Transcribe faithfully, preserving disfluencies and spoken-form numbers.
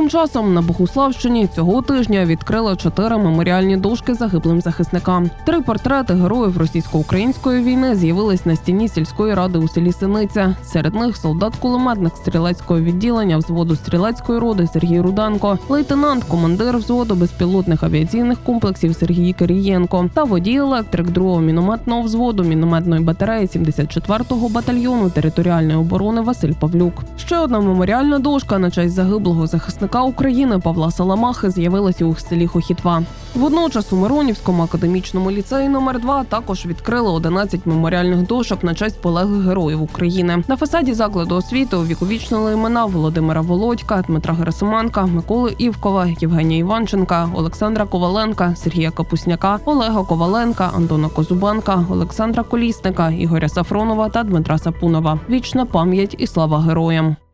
Тим часом на Богуславщині цього тижня відкрили чотири меморіальні дошки загиблим захисникам. Три портрети героїв російсько-української війни з'явились на стіні сільської ради у селі Синиця. Серед них солдат-кулеметник стрілецького відділення взводу стрілецької роди Сергій Руденко, лейтенант, командир взводу безпілотних авіаційних комплексів Сергій Кирієнко та водій-електрик другого мінометного взводу мінометної батареї сімдесят четвертого батальйону територіальної оборони Василь Павлюк. Ще одна меморіальна дошка на честь загиблого захисника України Павла Саламахи з'явилася у селі Хохітва. Водночас у Миронівському академічному ліцеї номер два також відкрили одинадцять меморіальних дошок на честь полеглих героїв України. На фасаді закладу освіти увіковічнили імена Володимира Володька, Дмитра Герасименка, Миколи Івкова, Євгенія Іванченка, Олександра Коваленка, Сергія Капусняка, Олега Коваленка, Антона Козубенка, Олександра Колісника, Ігоря Сафронова та Дмитра Сапунова. Вічна пам'ять і слава героям!